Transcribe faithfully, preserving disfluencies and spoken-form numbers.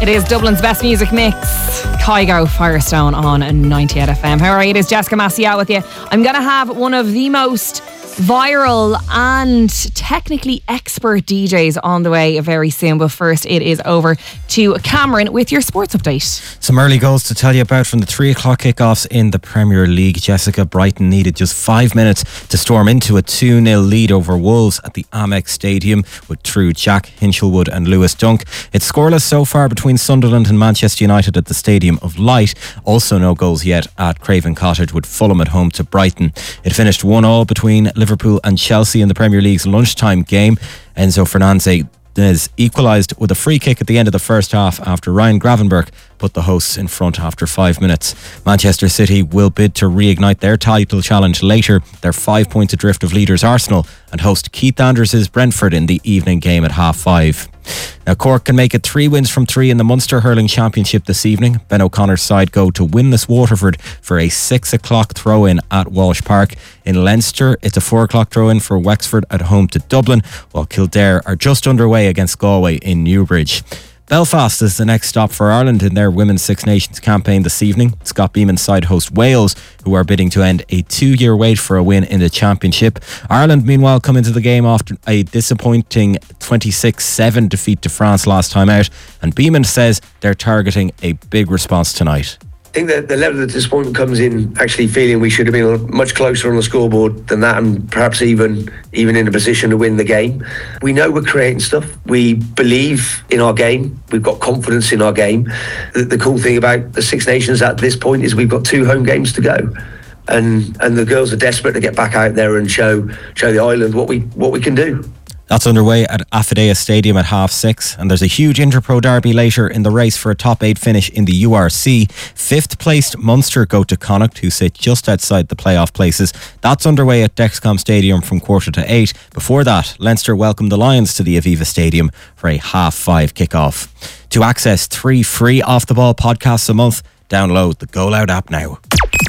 It is Dublin's best music mix. Kygo, Firestone on ninety-eight F M. How are you? It is Jessica Massey out with you. I'm going to have one of the most viral and technically expert D Js on the way very soon, but first it is over to Cameron with your sports update. Some early goals to tell you about from the three o'clock kickoffs in the Premier League. Jessica, Brighton needed just five minutes to storm into a two nil lead over Wolves at the Amex Stadium with through Jack Hinchelwood and Lewis Dunk. It's scoreless so far between Sunderland and Manchester United at the Stadium of Light. Also no goals yet at Craven Cottage with Fulham at home to Brighton. It finished one all between Liverpool and Chelsea in the Premier League's lunchtime game. Enzo Fernandez equalised with a free kick at the end of the first half after Ryan Gravenberch put the hosts in front after five minutes. Manchester City will bid to reignite their title challenge later. They're five points adrift of leaders Arsenal and host Keith Anders' Brentford in the evening game at half five. Now Cork can make it three wins from three in the Munster Hurling Championship this evening. Ben O'Connor's side go to winless Waterford for a six o'clock throw-in at Walsh Park. In Leinster, it's a four o'clock throw-in for Wexford at home to Dublin, while Kildare are just underway against Galway in Newbridge. Belfast is the next stop for Ireland in their Women's Six Nations campaign this evening. Scott Beeman's side host Wales, who are bidding to end a two-year wait for a win in the championship. Ireland, meanwhile, come into the game after a disappointing twenty-six seven defeat to France last time out, and Beeman says they're targeting a big response tonight. I think that the level of disappointment comes in actually feeling we should have been much closer on the scoreboard than that, and perhaps even even in a position to win the game. We know we're creating stuff. We believe in our game. We've got confidence in our game. The, the cool thing about the Six Nations at this point is we've got two home games to go, and and the girls are desperate to get back out there and show show the island what we what we can do. That's underway at Affidea Stadium at half six, and there's a huge Interpro derby later in the race for a top eight finish in the U R C. Fifth placed Munster go to Connacht, who sit just outside the playoff places. That's underway at Dexcom Stadium from quarter to eight. Before that, Leinster welcomed the Lions to the Aviva Stadium for a half five kickoff. To access three free off the ball podcasts a month, download the Go Loud app now.